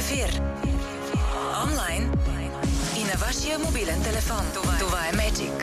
ефир. Онлайн и на вашия мобилен телефон. Това е Magic.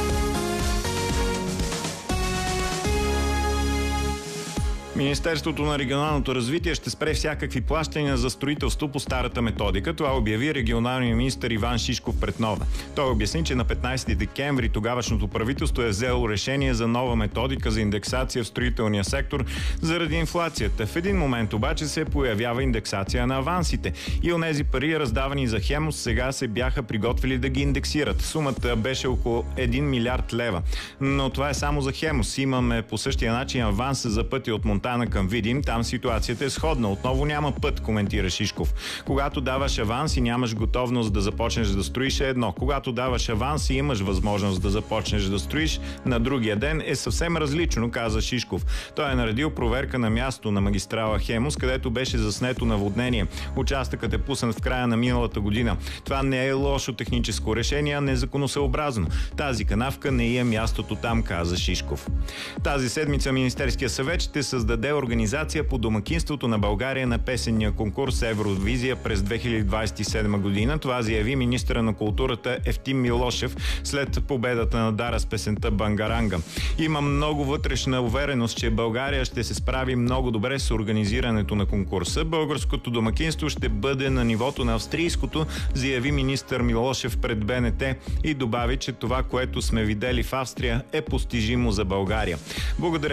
Министерството на регионалното развитие ще спре всякакви плащания за строителство по старата методика. Това обяви регионалният министър Иван Шишков пред Нова. Той обясни, че на 15 декември тогавашното правителство е взело решение за нова методика за индексация в строителния сектор заради инфлацията. В един момент обаче се появява индексация на авансите и онези пари, раздавани за Хемус, сега се бяха приготвили да ги индексират. Сумата беше около 1 милиард лева. Но това е само за Хемус. Имаме по същия начин аванс за пътя от Монтана към Видин. Там ситуацията е сходна. Отново няма път, коментира Шишков. Когато даваш аванс и нямаш готовност да започнеш да строиш е едно. Когато даваш аванс и имаш възможност да започнеш да строиш на другия ден е съвсем различно, каза Шишков. Той е наредил проверка на място на магистрала Хемус, където беше заснето наводнение. Участъкът е пуснат в края на миналата година. Това не е лошо техническо решение, а незаконосъобразно. Тази канавка не е мястото там, каза Шишков. Тази седмица Министерския съвет ще създаде организация по домакинството на България на песенния конкурс Евровизия през 2027 година. Това заяви министъра на културата Евтим Милошев след победата на Дара с песента Бангаранга. Има много вътрешна увереност, че България ще се справи много добре с организирането на конкурса. Българското домакинство ще бъде на нивото на австрийското, заяви министър Милошев пред БНТ и добави, че това, което сме видели в Австрия, е постижимо за България. Благодаря